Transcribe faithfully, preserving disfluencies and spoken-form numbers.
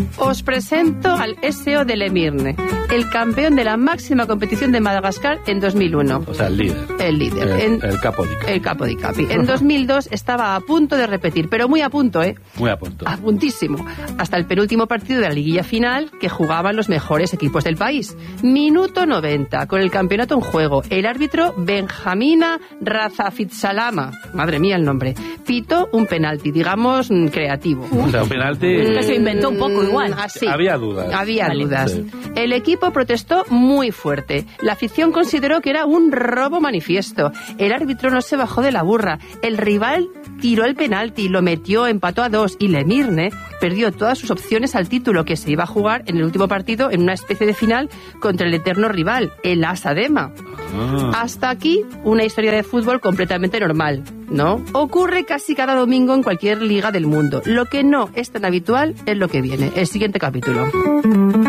Os presento al S O del Emirne, el campeón de la máxima competición de Madagascar en dos mil uno. O sea, el líder. El líder. El, en, el capo di capi. El capo di capi. En dos mil dos estaba a punto de repetir, pero muy a punto, ¿eh? Muy a punto. A puntísimo. Hasta el penúltimo partido de la liguilla final que jugaban los mejores equipos del país. Minuto noventa, con el campeonato en juego. El árbitro Benjamina Razafitsalama, madre mía el nombre, pitó un penalti, digamos, creativo. O sea, un penalti... Que se inventó un poco igual. Así. Había dudas. Había Vale. dudas. Sí. El equipo protestó muy fuerte. La afición consideró que era un robo manifiesto. El árbitro no se bajó de la burra. El rival tiró el penalti, lo metió, empató a dos y Lemirne perdió todas sus opciones al título que se iba a jugar en el último partido en una especie de final contra el eterno rival, el Asadema. Ah. Hasta aquí una historia de fútbol completamente normal, ¿no? Ocurre casi cada domingo en cualquier liga del mundo. Lo que no es tan habitual es lo que viene, el siguiente capítulo.